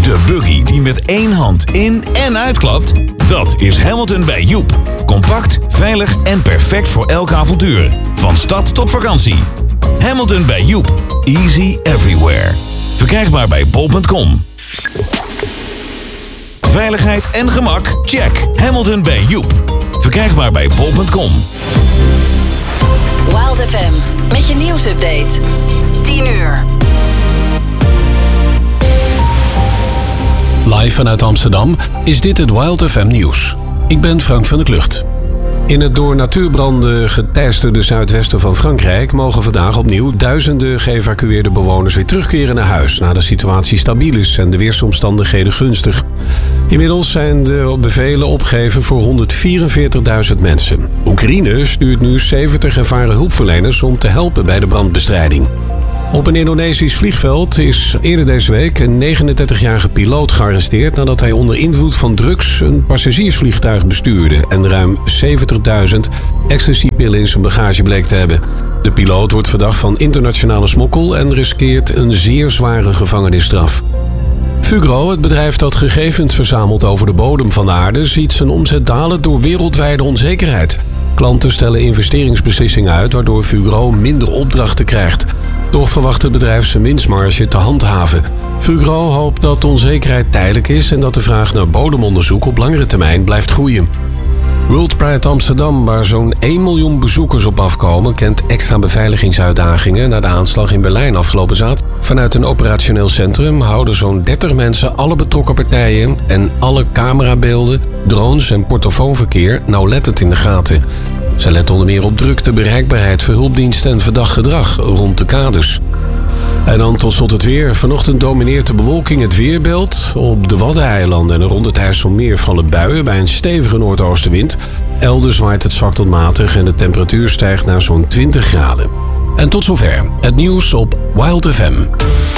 De buggy die met één hand in- en uitklapt? Dat is Hamilton bij Joep. Compact, veilig en perfect voor elk avontuur. Van stad tot vakantie. Hamilton bij Joep. Easy everywhere. Verkrijgbaar bij bol.com. Veiligheid en gemak? Check. Hamilton bij Joep. Verkrijgbaar bij bol.com. Wild FM met je nieuwsupdate. 10 uur. Live vanuit Amsterdam is dit het Wild FM nieuws. Ik ben Frank van der Klucht. In het door natuurbranden geteisterde zuidwesten van Frankrijk mogen vandaag opnieuw duizenden geëvacueerde bewoners weer terugkeren naar huis, na de situatie stabiel is en de weersomstandigheden gunstig. Inmiddels zijn de bevelen opgegeven voor 144.000 mensen. Oekraïne stuurt nu 70 ervaren hulpverleners om te helpen bij de brandbestrijding. Op een Indonesisch vliegveld is eerder deze week een 39-jarige piloot gearresteerd nadat hij onder invloed van drugs een passagiersvliegtuig bestuurde en ruim 70.000 ecstasypillen in zijn bagage bleek te hebben. De piloot wordt verdacht van internationale smokkel en riskeert een zeer zware gevangenisstraf. Fugro, het bedrijf dat gegevens verzamelt over de bodem van de aarde, ziet zijn omzet dalen door wereldwijde onzekerheid. Klanten stellen investeringsbeslissingen uit, waardoor Fugro minder opdrachten krijgt. Toch verwacht het bedrijf zijn winstmarge te handhaven. Fugro hoopt dat de onzekerheid tijdelijk is en dat de vraag naar bodemonderzoek op langere termijn blijft groeien. World Pride Amsterdam, waar zo'n 1 miljoen bezoekers op afkomen, kent extra beveiligingsuitdagingen na de aanslag in Berlijn afgelopen zaterdag. Vanuit een operationeel centrum houden zo'n 30 mensen alle betrokken partijen en alle camerabeelden, drones en portofoonverkeer nauwlettend in de gaten. Zij letten onder meer op drukte, bereikbaarheid voor hulpdiensten en verdacht gedrag rond de kades. En dan tot slot het weer. Vanochtend domineert de bewolking het weerbeeld. Op de Waddeneilanden en rond het IJsselmeer vallen buien bij een stevige noordoostenwind. Elders waait het zwak tot matig en de temperatuur stijgt naar zo'n 20 graden. En tot zover het nieuws op Wild FM.